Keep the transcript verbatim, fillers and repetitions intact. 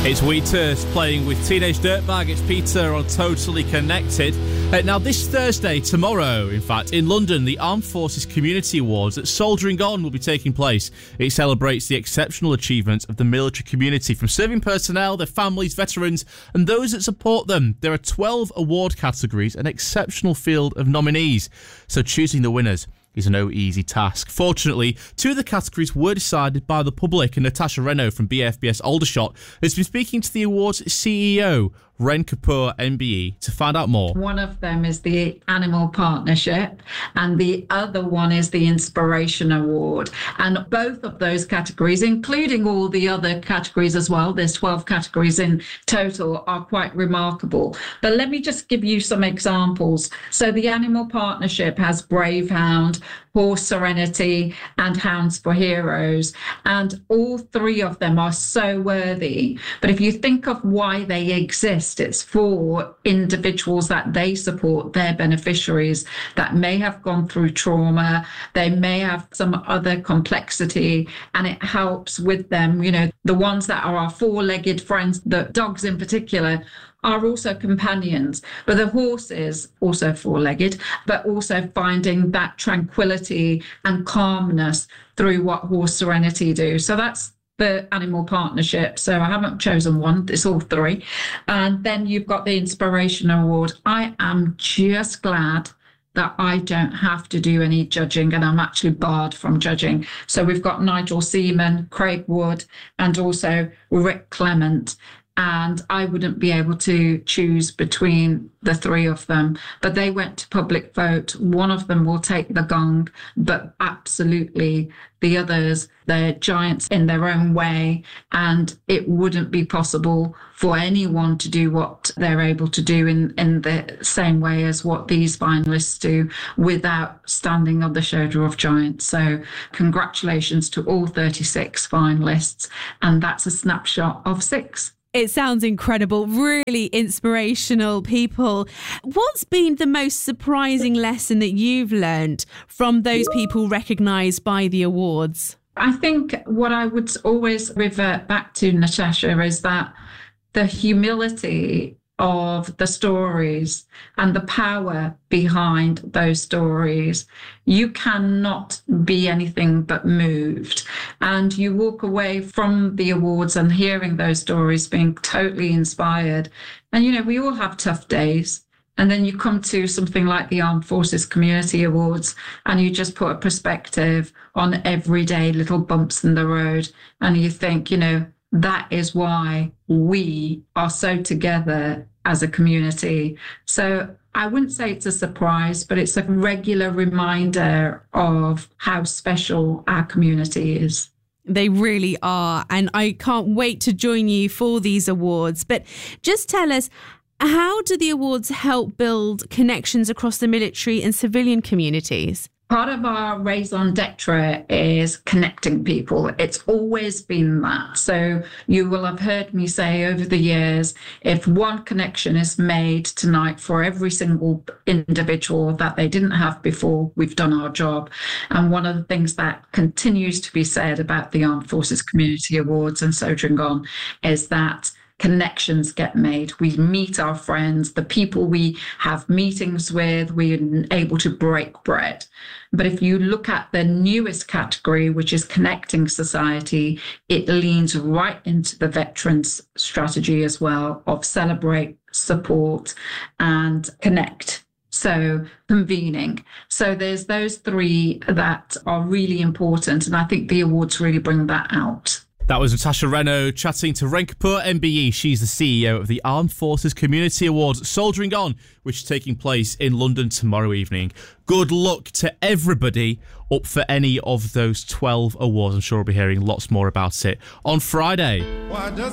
It's Wheatus playing with Teenage Dirtbag. It's Peter on Totally Connected. Uh, now, this Thursday, tomorrow, in fact, in London, the Armed Forces Community Awards at Soldiering On will be taking place. It celebrates the exceptional achievements of the military community, from serving personnel, their families, veterans, and those that support them. There are twelve award categories, an exceptional field of nominees. So choosing the winners is no easy task. Fortunately, two of the categories were decided by the public, and Natasha Renault from B F B S Aldershot has been speaking to the awards C E O, Ren Kapoor, M B E, to find out more. One of them is the Animal Partnership, and the other one is the Inspiration Award. And both of those categories, including all the other categories as well, there's twelve categories in total, are quite remarkable. But let me just give you some examples. So the Animal Partnership has Brave Hound, Horse Serenity, and Hounds for Heroes. And all three of them are so worthy. But if you think of why they exist, it's for individuals that they support, their beneficiaries that may have gone through trauma, they may have some other complexity, and it helps with them. You know, the ones that are our four-legged friends, the dogs in particular, are also companions, but the horses, also four-legged, but also finding that tranquility and calmness through what Horse Serenity do. So that's the Animal Partnership. So I haven't chosen one, it's all three. And then you've got the Inspiration Award. I am just glad that I don't have to do any judging, and I'm actually barred from judging. So we've got Nigel Seaman, Craig Wood, and also Rick Clement. And I wouldn't be able to choose between the three of them, but they went to public vote. One of them will take the gong, but absolutely the others, they're giants in their own way, and it wouldn't be possible for anyone to do what they're able to do in, in the same way as what these finalists do without standing on the shoulder of giants. So congratulations to all thirty-six finalists, and that's a snapshot of six. It sounds incredible, really inspirational people. What's been the most surprising lesson that you've learned from those people recognised by the awards? I think what I would always revert back to, Natasha, is that the humility of the stories and the power behind those stories. You cannot be anything but moved. And you walk away from the awards and hearing those stories being totally inspired. And, you know, we all have tough days. And then you come to something like the Armed Forces Community Awards, and you just put a perspective on everyday little bumps in the road. And you think, you know, that is why we are so together as a community. So I wouldn't say it's a surprise, but it's a regular reminder of how special our community is. They really are. And I can't wait to join you for these awards. But just tell us, how do the awards help build connections across the military and civilian communities? Part of our raison d'etre is connecting people. It's always been that. So you will have heard me say over the years, if one connection is made tonight for every single individual that they didn't have before, we've done our job. And one of the things that continues to be said about the Armed Forces Community Awards and Soldiering On is that connections get made. We meet our friends, the people we have meetings with, we're able to break bread. But if you look at the newest category, which is Connecting Society, it leans right into the veterans strategy as well of celebrate, support, and connect. So convening. So there's those three that are really important. And I think the awards really bring that out. That was Natasha Renault chatting to Ren Kapoor, M B E. She's the C E O of the Armed Forces Community Awards, Soldiering On, which is taking place in London tomorrow evening. Good luck to everybody up for any of those twelve awards. I'm sure we'll be hearing lots more about it on Friday.